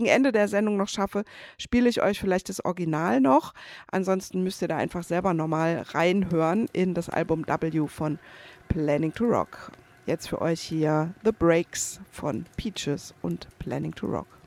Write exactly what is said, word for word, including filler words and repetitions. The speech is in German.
gegen Ende der Sendung noch schaffe, spiele ich euch vielleicht das Original noch. Ansonsten müsst ihr da einfach selber nochmal reinhören in das Album W von Planning to Rock. Jetzt für euch hier The Breaks von Peaches und Planning to Rock.